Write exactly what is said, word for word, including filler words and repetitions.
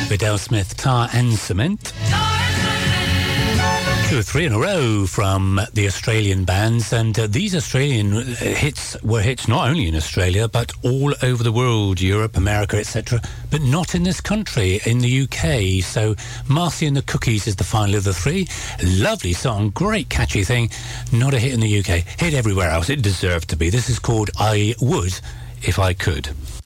Vidal Smith, Tar and Cement. Two or three in a row from the Australian bands, and uh, these Australian hits were hits not only in Australia but all over the world, Europe, America, et cetera, but not in this country, in the U K. So Marcy and the Cookies is the final of the three. Lovely song, great catchy thing, not a hit in the U K, hit everywhere else. It deserved to be. This is called I Would If I Could.